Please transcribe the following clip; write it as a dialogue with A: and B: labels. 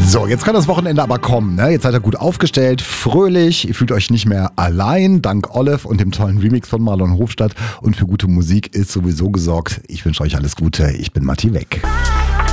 A: So, jetzt kann das Wochenende aber kommen, ne? Jetzt seid ihr gut aufgestellt, fröhlich, ihr fühlt euch nicht mehr allein, dank Olive und dem tollen Remix von Marlon Hofstadt. Und für gute Musik ist sowieso gesorgt. Ich wünsche euch alles Gute, ich bin Matti Weck.